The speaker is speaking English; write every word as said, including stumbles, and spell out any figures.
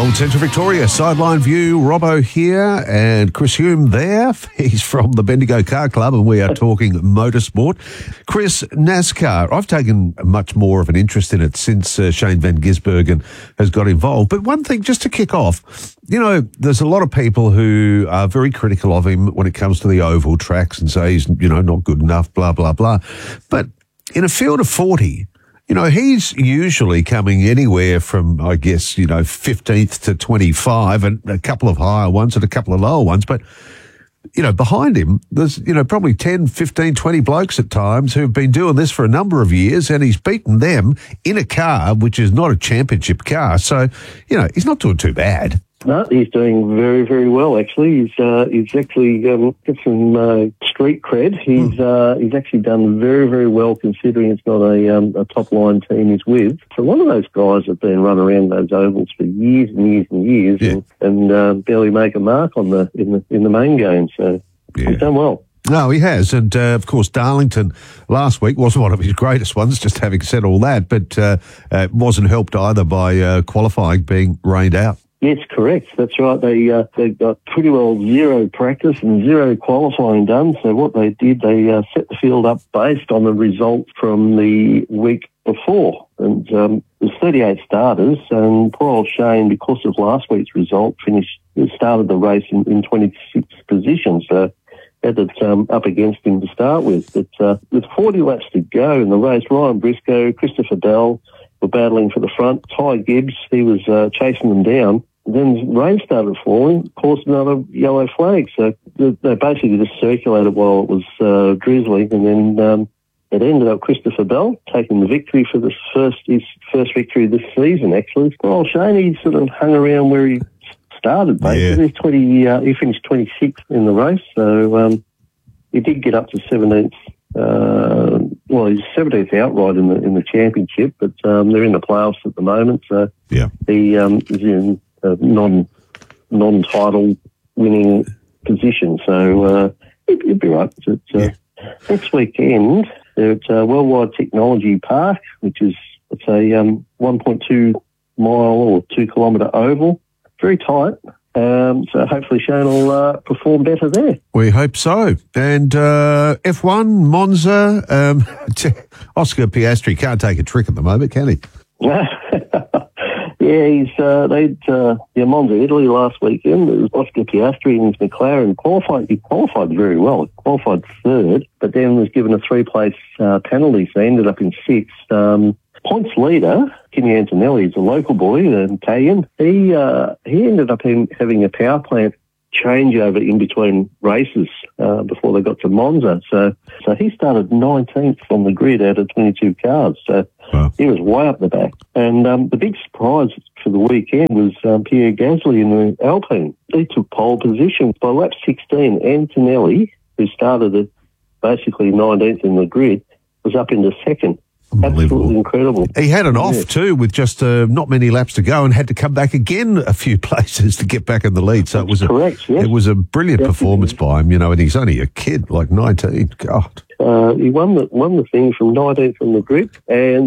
Old Central Victoria, Sideline View, Robbo here and Chris Hume there. He's from the Bendigo Car Club and we are talking motorsport. Chris, NASCAR, I've taken much more of an interest in it since uh, Shane Van Gisbergen has got involved. But one thing, just to kick off, you know, there's a lot of people who are very critical of him when it comes to the oval tracks and say he's, you know, not good enough, blah, blah, blah. But in a field of forty, you know, he's usually coming anywhere from, I guess, you know, fifteenth to twenty-five and a couple of higher ones and a couple of lower ones. But, you know, behind him, there's, you know, probably ten, fifteen, twenty blokes at times who've been doing this for a number of years and he's beaten them in a car which is not a championship car. So, you know, he's not doing too bad. No, he's doing very, very well, actually. He's uh, he's actually um, got some uh, street cred. He's hmm. uh, he's actually done very, very well considering it's not a, um, a top-line team he's with. So one of those guys have been running around those ovals for years and years and years yeah. and, and uh, barely make a mark on the in the in the main game. So yeah. he's done well. No, he has. And, uh, of course, Darlington last week wasn't one of his greatest ones, just having said all that, but uh, uh, wasn't helped either by uh, qualifying being rained out. Yes, correct. That's right. They uh, they got pretty well zero practice and zero qualifying done. So what they did, they uh, set the field up based on the results from the week before. And um, there's thirty-eight starters, and poor old Shane, because of last week's result, finished started the race in, in twenty-sixth position. So had it um, up against him to start with. But uh, with forty laps to go in the race, Ryan Briscoe, Christopher Dell were battling for the front. Ty Gibbs, he was uh, chasing them down. Then rain started falling, caused another yellow flag. So they basically just circulated while it was uh, drizzling, and then um, it ended up Christopher Bell taking the victory for the first his first victory this season. Actually, well, Shane, he sort of hung around where he started. Basically, yeah. twenty uh, he finished twenty-sixth in the race, so um, he did get up to seventeenth. Uh, well, he's seventeenth outright in the in the championship, but um, they're in the playoffs at the moment. So yeah, he um, is in a non non title winning position. So uh, he'd, he'd be right. It's, uh, yeah. Next weekend they're at uh, Worldwide Technology Park, which is it's a um, one point two mile or two kilometre oval, very tight. Um, so hopefully Shane will uh, perform better there. We hope so. And uh, F one, Monza, um, Oscar Piastri can't take a trick at the moment, can he? Yeah, he's uh, they'd uh, yeah, Monza, Italy last weekend. It was Oscar Piastri and his McLaren qualified. He qualified very well. He qualified third, but then was given a three-place uh, penalty, so he ended up in sixth. Um, points leader, Kimi Antonelli, is a local boy, an Italian. He uh, he ended up in, having a power plant changeover in between races uh, before they got to Monza. So so he started nineteenth on the grid out of twenty-two cars. So wow. He was way up the back. And um, the big surprise for the weekend was um, Pierre Gasly in the Alpine. He took pole position. By lap sixteen, Antonelli, who started at basically nineteenth in the grid, was up into second. Absolutely incredible. He had an off yeah. too with just uh, not many laps to go and had to come back again a few places to get back in the lead. So That's it was a, correct, yes. It was a brilliant Definitely. performance by him, you know, and he's only a kid, like nineteen. God. Uh, he won the, won the thing from nineteenth on the grid, and